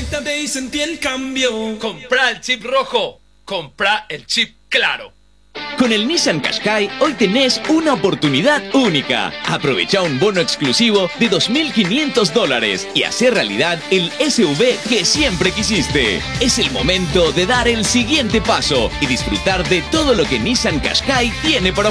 conéctate y sentí el cambio. Compra el chip rojo, compra el chip claro. Con el Nissan Qashqai hoy tenés una oportunidad única. Aprovecha un bono exclusivo de $2.500 y hacer realidad el SUV que siempre quisiste. Es el momento de dar el siguiente paso y disfrutar de todo lo que Nissan Qashqai tiene para